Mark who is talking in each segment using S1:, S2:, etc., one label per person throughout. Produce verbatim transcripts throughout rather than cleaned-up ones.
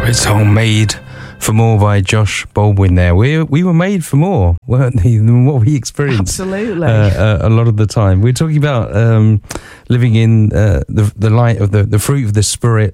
S1: Great song, Made for More by Josh Baldwin there. We we were made for more, weren't we, than what we experienced.
S2: Absolutely.
S1: Uh, uh, a lot of the time. We're talking about um, living in uh, the the light of the, the fruit of the Spirit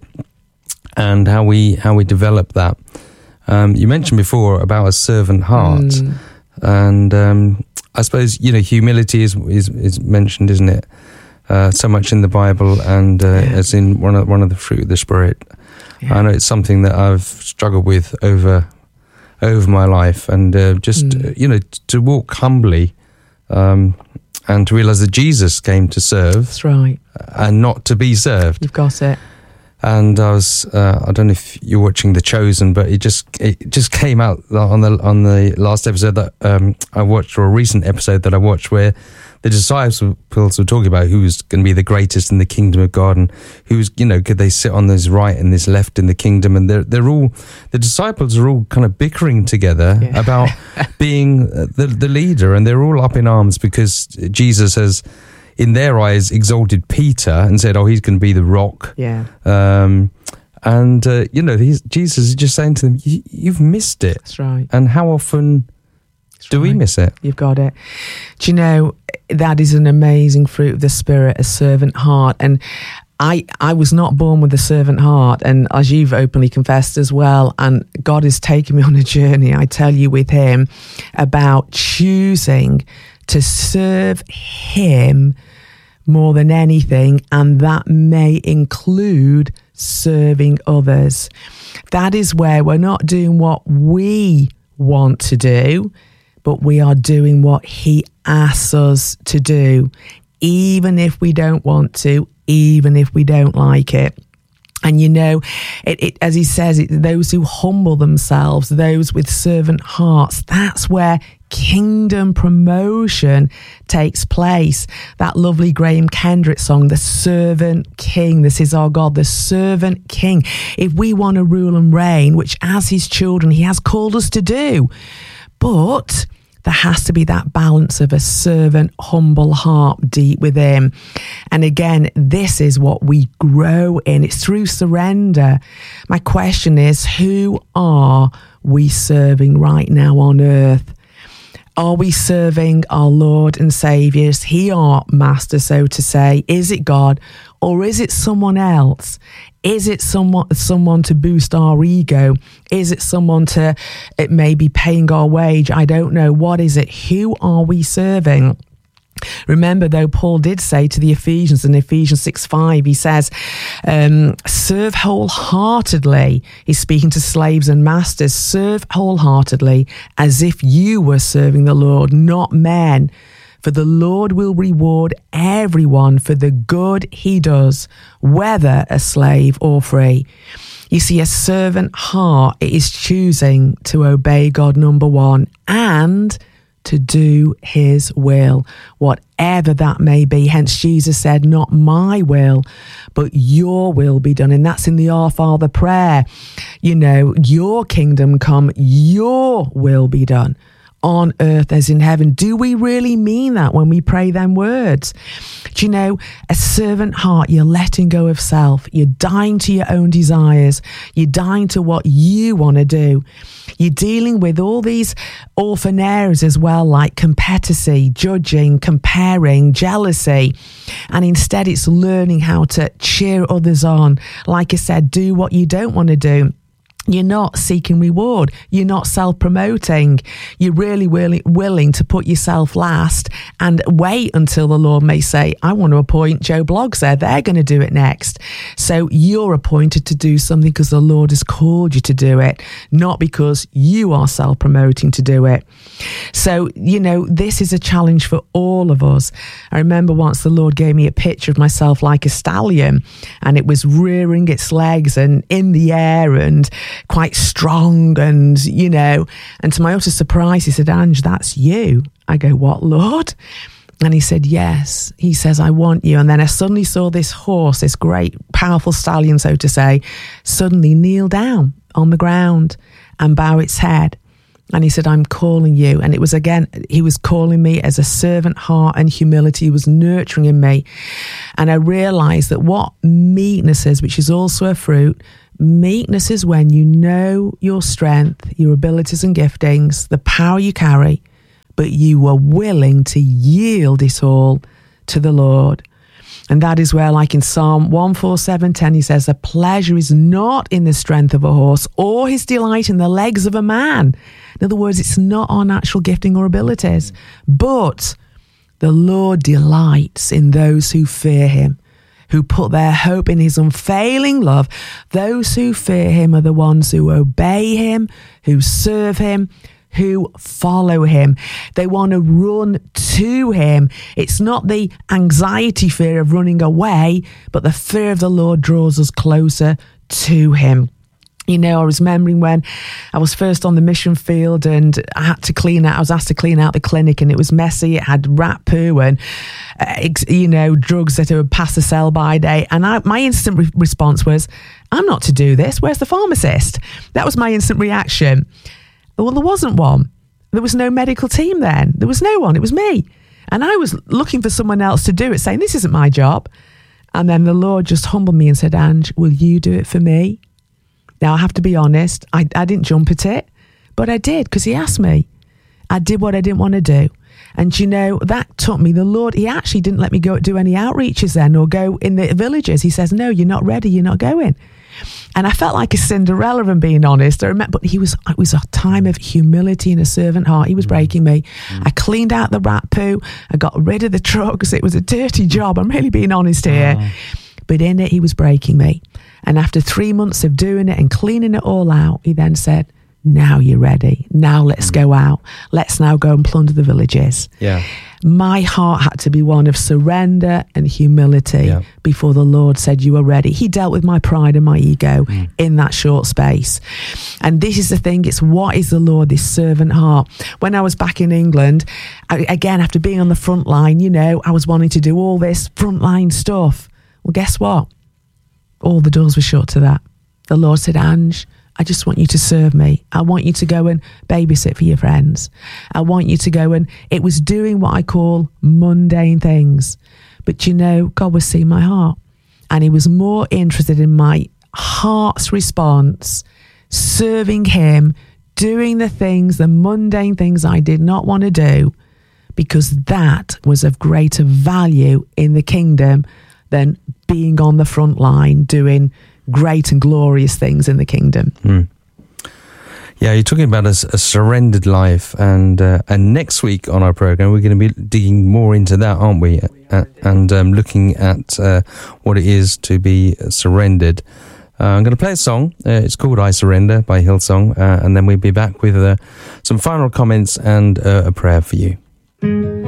S1: and how we how we develop that. Um, you mentioned before about a servant heart. Mm. And um, I suppose, you know, humility is, is, is mentioned, isn't it? Uh, so much in the Bible, and uh, yeah. as in one of, one of the fruit of the Spirit. Yeah. I know it's something that I've struggled with over over my life, and uh, just mm. you know, to walk humbly, um, and to realise that Jesus came to serve.
S2: That's right,
S1: and not to be served.
S2: You've got it.
S1: And I was, uh, I don't know if you're watching The Chosen, but it just it just came out on the on the last episode that um, I watched, or a recent episode that I watched, where the disciples were talking about who was going to be the greatest in the kingdom of God, and who's, you know, could they sit on this right and this left in the kingdom, and they're they're all, the disciples are all kind of bickering together yeah. about being the the leader, and they're all up in arms because Jesus has, in their eyes, exalted Peter and said, oh, he's going to be the rock.
S2: Yeah.
S1: Um, and, uh, you know, he's, Jesus is just saying to them, you've missed it.
S2: That's right.
S1: And how often That's do right. we miss it?
S2: You've got it. Do you know, that is an amazing fruit of the Spirit, a servant heart. And I, I was not born with a servant heart, and as you've openly confessed as well, and God has taken me on a journey, I tell you, with him, about choosing to serve him more than anything, and that may include serving others. That is where we're not doing what we want to do, but we are doing what he asks us to do, even if we don't want to, even if we don't like it. And you know, it, it, as he says, it, those who humble themselves, those with servant hearts, that's where kingdom promotion takes place. That lovely Graham Kendrick song, The Servant King. This is our God, the Servant King. If we want to rule and reign, which as his children, he has called us to do, but there has to be that balance of a servant, humble heart deep within. And again, this is what we grow in. It's through surrender. My question is, who are we serving right now on earth? Are we serving our Lord and Saviour? Is he our master, so to say? Is it God, or is it someone else? Is it someone someone to boost our ego? Is it someone to, it may be paying our wage? I don't know. What is it? Who are we serving? Remember, though, Paul did say to the Ephesians in Ephesians six five, he says, um, serve wholeheartedly. He's speaking to slaves and masters. Serve wholeheartedly as if you were serving the Lord, not men. For the Lord will reward everyone for the good he does, whether a slave or free. You see, a servant heart is choosing to obey God, number one, and to do his will, whatever that may be. Hence, Jesus said, not my will, but your will be done. And that's in the Our Father prayer. You know, your kingdom come, your will be done on earth as in heaven. Do we really mean that when we pray them words? Do you know, a servant heart, you're letting go of self. You're dying to your own desires. You're dying to what you want to do. You're dealing with all these orphan areas as well, like competition, judging, comparing, jealousy. And instead it's learning how to cheer others on. Like I said, do what you don't want to do. You're not seeking reward. You're not self-promoting. You're really, really willing to put yourself last and wait until the Lord may say, I want to appoint Joe Bloggs there. They're going to do it next. So you're appointed to do something because the Lord has called you to do it, not because you are self-promoting to do it. So, you know, this is a challenge for all of us. I remember once the Lord gave me a picture of myself like a stallion, and it was rearing its legs and in the air and quite strong, and you know, and to my utter surprise he said, Ange, that's you. I go, what, Lord? And he said, yes. He says, I want you. And then I suddenly saw this horse, this great powerful stallion, so to say, suddenly kneel down on the ground and bow its head. And he said, I'm calling you. And it was, again, he was calling me as a servant heart and humility. He was nurturing in me. And I realized that what meekness is, which is also a fruit, Meekness is when you know your strength, your abilities and giftings, the power you carry, but you are willing to yield it all to the Lord. And that is where, like in Psalm one forty-seven ten, he says, the pleasure is not in the strength of a horse or his delight in the legs of a man. In other words, it's not our natural gifting or abilities, but the Lord delights in those who fear him, who put their hope in his unfailing love. Those who fear him are the ones who obey him, who serve him, who follow him. They want to run to him. It's not the anxiety fear of running away, but the fear of the Lord draws us closer to him. You know, I was remembering when I was first on the mission field and I had to clean out, I was asked to clean out the clinic, and it was messy. It had rat poo and, uh, you know, drugs that would pass the sell-by date. And I, my instant re- response was, I'm not to do this. Where's the pharmacist? That was my instant reaction. Well, there wasn't one. There was no medical team then. There was no one. It was me. And I was looking for someone else to do it, saying, this isn't my job. And then the Lord just humbled me and said, Ange, will you do it for me? Now, I have to be honest, I, I didn't jump at it, but I did because he asked me. I did what I didn't want to do. And, you know, that took me, the Lord, he actually didn't let me go do any outreaches then or go in the villages. He says, no, you're not ready, you're not going. And I felt like a Cinderella, if being honest. I remember, but he was, it was a time of humility and a servant heart. He was breaking me. Mm. I cleaned out the rat poo. I got rid of the drugs. It was a dirty job. I'm really being honest here. Oh. But in it, he was breaking me. And after three months of doing it and cleaning it all out, he then said, now you're ready. Now let's mm. go out. Let's now go and plunder the villages.
S1: Yeah.
S2: My heart had to be one of surrender and humility yeah. before the Lord said, you are ready. He dealt with my pride and my ego mm. in that short space. And this is the thing. It's what is the Lord, this servant heart. When I was back in England, I, again, after being on the front line, you know, I was wanting to do all this frontline stuff. Well, guess what? All the doors were shut to that. The Lord said, Ange, I just want you to serve me. I want you to go and babysit for your friends. I want you to go and, it was doing what I call mundane things. But you know, God was seeing my heart. And he was more interested in my heart's response, serving him, doing the things, the mundane things I did not want to do, because that was of greater value in the kingdom than being on the front line doing great and glorious things in the kingdom.
S1: Mm. Yeah, you're talking about a, a surrendered life, and uh, and next week on our program we're going to be digging more into that, aren't we? Uh, and um, looking at uh, what it is to be surrendered. Uh, I'm going to play a song. Uh, it's called "I Surrender" by Hillsong, uh, and then we'll be back with uh, some final comments and uh, a prayer for you.